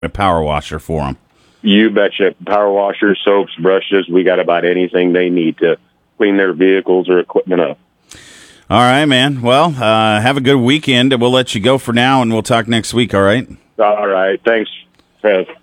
a power washer for them. You betcha. Power washers, soaps, brushes. We got about anything they need to clean their vehicles or equipment up. All right, man. Well, have a good weekend. We'll let you go for now, and we'll talk next week, all right? All right. Thanks, Trev.